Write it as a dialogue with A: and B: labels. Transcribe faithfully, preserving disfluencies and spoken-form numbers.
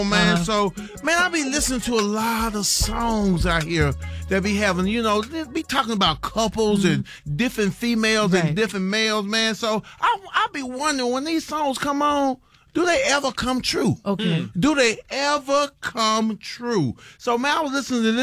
A: man.
B: Uh-huh.
A: So, man, I be listening to a lot of songs out here that be having, you know, they be talking about couples mm-hmm. and different females right. and different males, man. So I I be wondering when these songs come on, do they ever come true?
B: Okay.
A: Do they ever come true? So, man, I was listening to this.